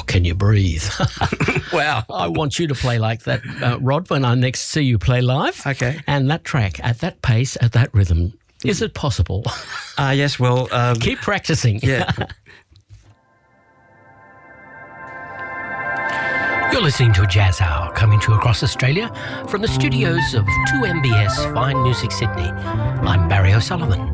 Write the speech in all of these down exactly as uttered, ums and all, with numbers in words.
Can You Breathe? Wow. I want you to play like that, uh, Rod, when I next see you play live. Okay. And that track, at that pace, at that rhythm, is it possible? Uh, yes, well... Um, Keep practicing. Yeah. You're listening to a Jazz Hour coming to you across Australia from the studios of two M B S Fine Music Sydney. I'm Barry O'Sullivan.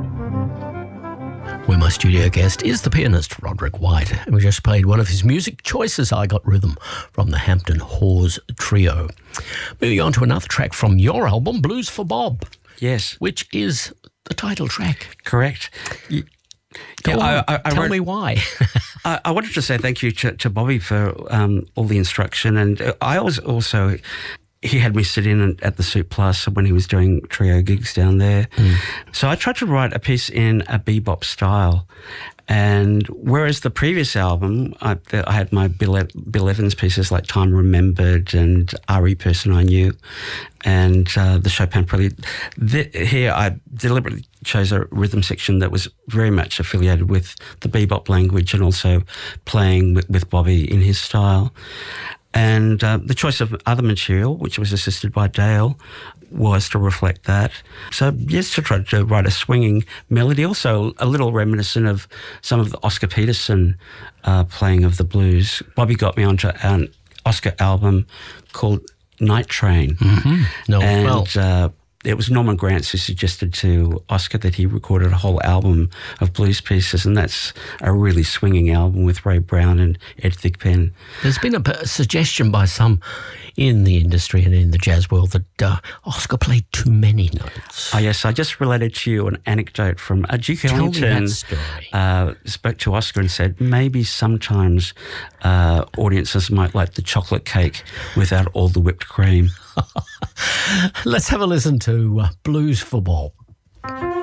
Where my studio guest is the pianist Roderick White, and we just played one of his music choices, I Got Rhythm, from the Hampton Hawes Trio. Moving on to another track from your album, Blues for Bob. Yes. Which is the title track. Correct. You, Go yeah, on, I, I, I tell wrote, me why. I, I wanted to say thank you to, to Bobby for um, all the instruction, and I was also... He had me sit in at the Soup Plus when he was doing trio gigs down there. Mm. So I tried to write a piece in a bebop style. And whereas the previous album, I, I had my Bill, Bill Evans pieces like Time Remembered and R E Person I Knew and uh, the Chopin Prelude. The, here I deliberately chose a rhythm section that was very much affiliated with the bebop language and also playing with, with Bobby in his style. And uh, the choice of other material, which was assisted by Dale, was to reflect that. So, yes, to try to write a swinging melody, also a little reminiscent of some of the Oscar Peterson uh, playing of the blues. Bobby got me onto an Oscar album called Night Train. Mm-hmm. No, and well. uh, it was Norman Granz who suggested to Oscar that he recorded a whole album of blues pieces, and that's a really swinging album with Ray Brown and Ed Thigpen. There's been a, a suggestion by some in the industry and in the jazz world that uh, Oscar played too many notes. Oh, yes. I just related to you an anecdote from uh, Duke Tell Ellington. me that story. Uh, spoke to Oscar and said maybe sometimes uh, audiences might like the chocolate cake without all the whipped cream. Let's have a listen to uh, Blues for Bob.